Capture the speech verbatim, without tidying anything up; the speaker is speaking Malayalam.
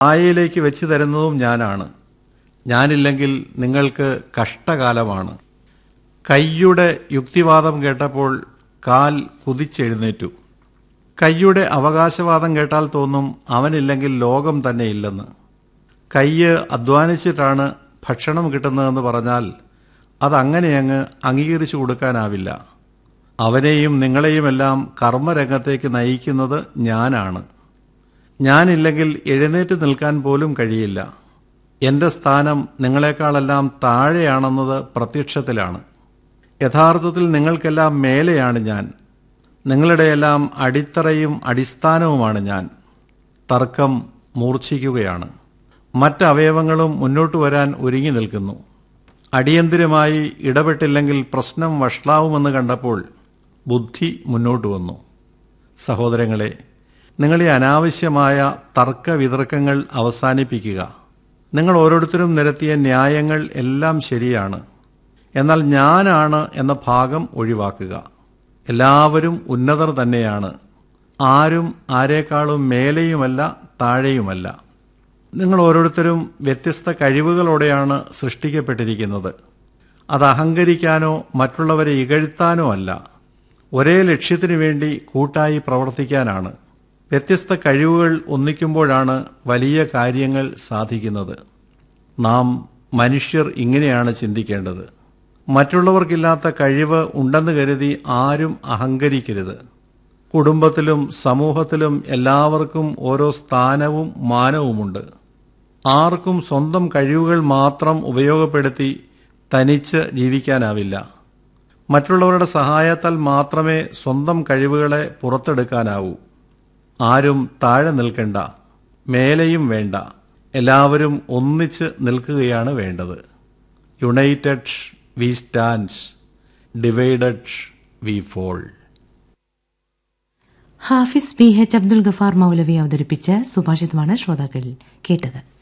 വായയിലേക്ക് വെച്ച് തരുന്നതും ഞാനാണ്. ഞാനില്ലെങ്കിൽ നിങ്ങൾക്ക് കഷ്ടകാലമാണ്. കയ്യുടെ യുക്തിവാദം കേട്ടപ്പോൾ കാൽ കുതിച്ചെഴുന്നേറ്റു. കയ്യുടെ അവകാശവാദം കേട്ടാൽ തോന്നും അവനില്ലെങ്കിൽ ലോകം തന്നെ ഇല്ലെന്ന്. കയ്യ് അധ്വാനിച്ചിട്ടാണ് ഭക്ഷണം കിട്ടുന്നതെന്ന് പറഞ്ഞാൽ അതങ്ങനെയങ്ങ് അംഗീകരിച്ചു കൊടുക്കാനാവില്ല. അവനെയും നിങ്ങളെയുമെല്ലാം കർമ്മരംഗത്തേക്ക് നയിക്കുന്നത് ഞാനാണ്. ഞാനില്ലെങ്കിൽ എഴുന്നേറ്റ് നിൽക്കാൻ പോലും കഴിയില്ല. എൻ്റെ സ്ഥാനം നിങ്ങളെക്കാളെല്ലാം താഴെയാണെന്നത് പ്രത്യക്ഷത്തിലാണ്. യഥാർത്ഥത്തിൽ നിങ്ങൾക്കെല്ലാം മേലെയാണ് ഞാൻ. നിങ്ങളുടെയെല്ലാം അടിത്തറയും അടിസ്ഥാനവുമാണ് ഞാൻ. തർക്കം മൂർച്ഛിക്കുകയാണ്. മറ്റവയവങ്ങളും മുന്നോട്ട് വരാൻ ഒരുങ്ങി നിൽക്കുന്നു. അടിയന്തിരമായി ഇടപെട്ടില്ലെങ്കിൽ പ്രശ്നം വഷളാവുമെന്ന് കണ്ടപ്പോൾ ബുദ്ധി മുന്നോട്ട് വന്നു. സഹോദരങ്ങളെ, നിങ്ങൾ ഈ അനാവശ്യമായ തർക്ക വിതർക്കങ്ങൾ അവസാനിപ്പിക്കുക. നിങ്ങൾ ഓരോരുത്തരും നിരത്തിയ ന്യായങ്ങൾ എല്ലാം ശരിയാണ്. എന്നാൽ ഞാനാണ് എന്ന ഭാഗം ഒഴിവാക്കുക. എല്ലാവരും ഉന്നതർ തന്നെയാണ്. ആരും ആരെക്കാളും മേലെയുമല്ല താഴെയുമല്ല. നിങ്ങൾ ഓരോരുത്തരും വ്യത്യസ്ത കഴിവുകളോടെയാണ് സൃഷ്ടിക്കപ്പെട്ടിരിക്കുന്നത്. അത് അഹങ്കരിക്കാനോ മറ്റുള്ളവരെ ഇകഴ്ത്താനോ അല്ല. ഒരേ ലക്ഷ്യത്തിനു വേണ്ടി കൂട്ടായി പ്രവർത്തിക്കാനാണ്. വ്യത്യസ്ത കഴിവുകൾ ഒന്നിക്കുമ്പോഴാണ് വലിയ കാര്യങ്ങൾ സാധിക്കുന്നത്. നാം മനുഷ്യർ ഇങ്ങനെയാണ് ചിന്തിക്കേണ്ടത്. മറ്റുള്ളവർക്കില്ലാത്ത കഴിവ് ഉണ്ടെന്ന് കരുതി ആരും അഹങ്കരിക്കരുത്. കുടുംബത്തിലും സമൂഹത്തിലും എല്ലാവർക്കും ഓരോ സ്ഥാനവും മാനവുമുണ്ട്. ആർക്കും സ്വന്തം കഴിവുകൾ മാത്രം ഉപയോഗപ്പെടുത്തി തനിച്ച് ജീവിക്കാനാവില്ല. മറ്റുള്ളവരുടെ സഹായത്താൽ മാത്രമേ സ്വന്തം കഴിവുകളെ പുറത്തെടുക്കാനാവൂ. ആരും താഴെ നിൽക്കണ്ട, മേലെയും വേണ്ട. എല്ലാവരും ഒന്നിച്ച് നിൽക്കുകയാണ് വേണ്ടത്. United V stand, divided V fall. Hafiz B H Abdul Ghaffar മൗലവി അവതരിപ്പിച്ച സുഭാഷിതമാണ് ശ്രോതാക്കൾ കേട്ടത്.